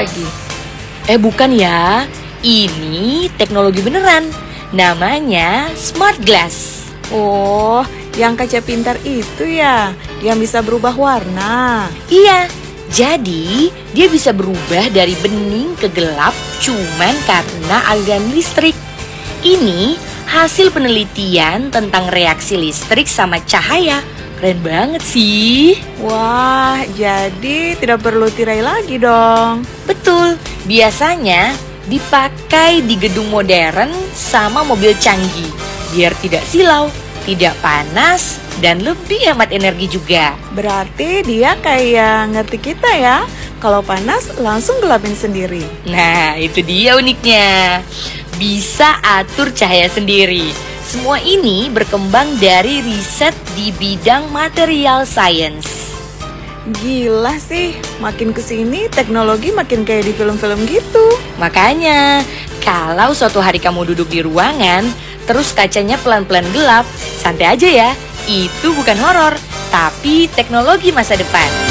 lagi. Bukan ya, ini teknologi beneran. Namanya Smart Glass. Oh, yang kaca pintar itu ya, yang bisa berubah warna. Iya, jadi dia bisa berubah dari bening ke gelap cuman karena aliran listrik. Ini hasil penelitian tentang reaksi listrik sama cahaya. Keren banget sih. Wah, jadi tidak perlu tirai lagi dong. Betul, biasanya dipakai di gedung modern sama mobil canggih. Biar tidak silau, tidak panas, dan lebih hemat energi juga. Berarti dia kayak ngerti kita ya. Kalau panas langsung gelapin sendiri. Nah, itu dia uniknya. Bisa atur cahaya sendiri. Semua ini berkembang dari riset di bidang material science. Gila sih, makin kesini teknologi makin kayak di film-film gitu. Makanya, kalau suatu hari kamu duduk di ruangan, terus kacanya pelan-pelan gelap, santai aja ya. Itu bukan horor, tapi teknologi masa depan.